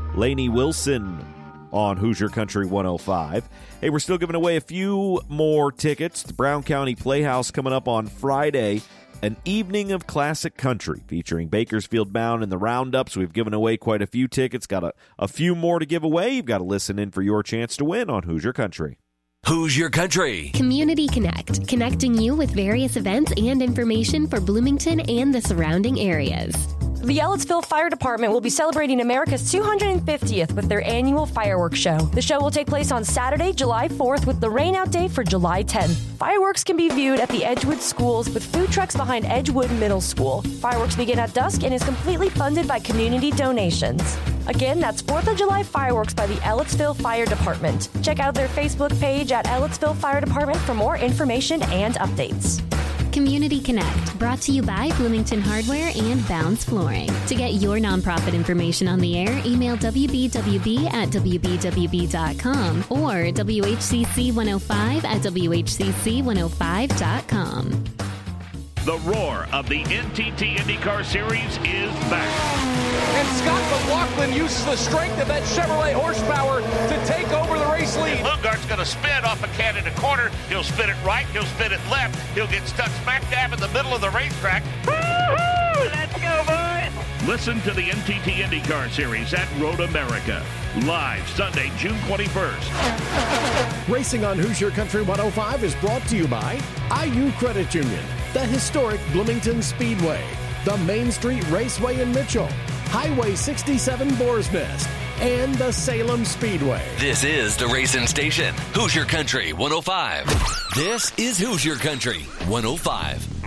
Lainey Wilson on Hoosier Country 105. Hey, we're still giving away a few more tickets. The Brown County Playhouse coming up on Friday. An evening of classic country featuring Bakersfield Bound and the Roundups. We've given away quite a few tickets. Got a few more to give away. You've got to listen in for your chance to win on Hoosier Country. Hoosier Country. Community Connect, connecting you with various events and information for Bloomington and the surrounding areas. The Ellettsville Fire Department will be celebrating America's 250th with their annual fireworks show. The show will take place on Saturday, July 4th, with the rainout day for July 10th. Fireworks can be viewed at the Edgewood schools with food trucks behind Edgewood Middle School. Fireworks begin at dusk and is completely funded by community donations. Again, that's 4th of July fireworks by the Ellettsville Fire Department. Check out their Facebook page at Ellettsville Fire Department for more information and updates. Community Connect, brought to you by Bloomington Hardware and Bounds Flooring. To get your nonprofit information on the air, email wbwb@wbwb.com or WHCC105 at WHCC105.com. The roar of the NTT IndyCar Series is back. And Scott McLaughlin uses the strength of that Chevrolet horsepower to take over the race lead. Lundgaard's going to spin off a Canada corner. He'll spin it right. He'll spin it left. He'll get stuck smack dab in the middle of the racetrack. Woo-hoo! Let's go, boys! Listen to the NTT IndyCar Series at Road America. Live Sunday, June 21st. Racing on Hoosier Country 105 is brought to you by IU Credit Union, the historic Bloomington Speedway, the Main Street Raceway in Mitchell, Highway 67 Boar's Nest, and the Salem Speedway. This is the Racing Station, Hoosier Country 105. This is Hoosier Country 105.